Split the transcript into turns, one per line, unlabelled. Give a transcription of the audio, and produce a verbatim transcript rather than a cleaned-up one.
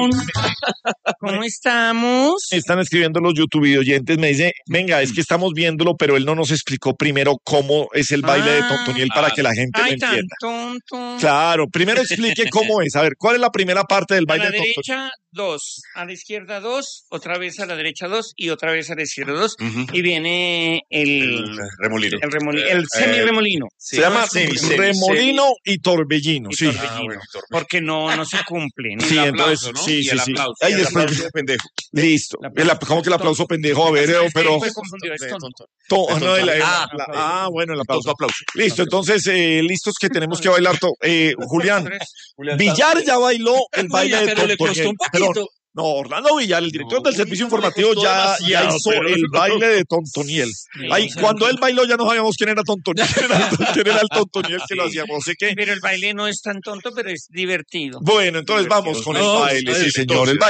¿Cómo estamos?
Están escribiendo los YouTube oyentes, me dice, venga, es que estamos viéndolo, pero él no nos explicó primero cómo es el baile
ah,
de Tontoniel para
ah,
que la gente
ay,
lo entienda.
Tan tonto.
Claro, primero explique cómo es. A ver, ¿cuál es la primera parte del
A
baile
la
de Tontoniel?
derecha, dos. A la izquierda, dos. Otra vez a la derecha, dos. Y otra vez a la izquierda, dos.
Ujú.
Y viene el...
El remolino.
El, remoli- el semi-remolino.
Se llama
semi, semi,
remolino y torbellino,
Y
sí.
torbellino.
Ah, bueno, torbellino.
Porque no, no se cumple. ¿no?
Sí,
el
entonces,
aplauso, ¿no?
sí,
Y
sí,
el
sí.
aplauso.
Ahí
Y el
después,
aplauso de pendejo.
listo.
El aplauso.
El, ¿Cómo que el aplauso pendejo? A ver, eh, pero...
Me confundió, es tonto.
to- no, el- el-
Ah,
la- ah, bueno, el aplauso.
Tonto aplauso.
Listo, entonces, eh, listos que tenemos que bailar. to- eh, Julián,
Julián
Villar ya bailó el baile
Oiga,
de
pero le costó
Tontoniel.
un poquito.
Perdón, no, Orlando Villar, el director
No,
del
uy,
servicio
no, le
informativo,
costó
ya, ya
demasiado,
hizo
pero
el
no.
baile de Tontoniel. Ahí,
Sí,
cuando él bailó ya no sabíamos quién era Tontoniel, quién era, quién era el Tontoniel que lo
Sí.
hacíamos. Así que,
Pero el baile no es tan tonto, pero es divertido.
bueno, entonces vamos con el
No,
baile, sí
entonces,
señor, el baile.